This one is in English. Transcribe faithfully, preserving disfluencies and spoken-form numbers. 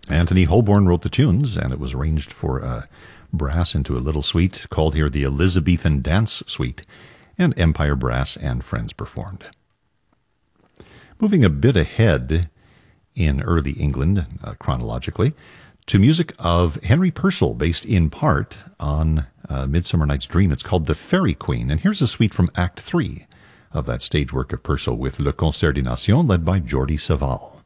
Anthony Holborn wrote the tunes, and it was arranged for uh, brass into a little suite called here the Elizabethan Dance Suite, and Empire Brass and Friends performed. Moving a bit ahead in early England, uh, chronologically, to music of Henry Purcell, based in part on uh, Midsummer Night's Dream. It's called The Fairy Queen, and here's a suite from Act three of that stage work of Purcell with Le Concert des Nations, led by Jordi Savall.